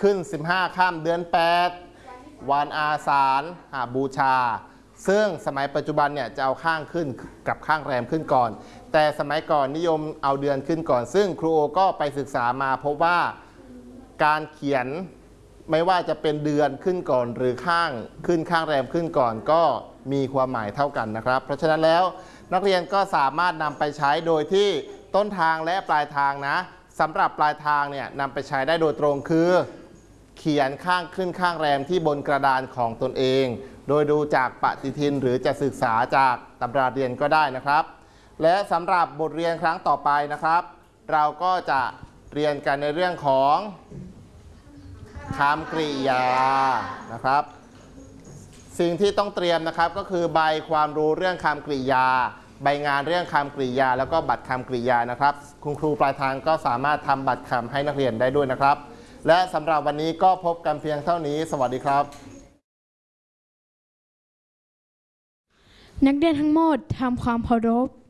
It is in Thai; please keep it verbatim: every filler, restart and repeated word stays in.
ขึ้นสิบห้าค่ำเดือนแปดวันอาสาฬหบูชาซึ่งสมัยปัจจุบันเนี่ยจะเอาข้างขึ้นกับข้างแรมขึ้นก่อนแต่สมัยก่อนนิยมเอาเดือนขึ้นก่อนซึ่งครูโอก็ไปศึกษามาพบว่าการเขียนไม่ว่าจะเป็นเดือนขึ้นก่อนหรือข้างขึ้นข้างแรมขึ้นก่อนก็มีความหมายเท่ากันนะครับเพราะฉะนั้นแล้วนักเรียนก็สามารถนำไปใช้โดยที่ต้นทางและปลายทางนะสำหรับปลายทางเนี่ยนำไปใช้ได้โดยตรงคือเขียนข้างขึ้นข้างแรมที่บนกระดานของตนเองโดยดูจากปฏิทินหรือจะศึกษาจากตำราเรียนก็ได้นะครับและสำหรับบทเรียนครั้งต่อไปนะครับเราก็จะเรียนกันในเรื่องของคำกริยานะครับสิ่งที่ต้องเตรียมนะครับก็คือใบความรู้เรื่องคำกริยาใบงานเรื่องคำกริยาแล้วก็บัตรคำกริยานะครับคุณครูปลายทางก็สามารถทำบัตรคำให้นักเรียนได้ด้วยนะครับและสำหรับวันนี้ก็พบกันเพียงเท่านี้สวัสดีครับนักเรียนทั้งหมดทำความเคารพ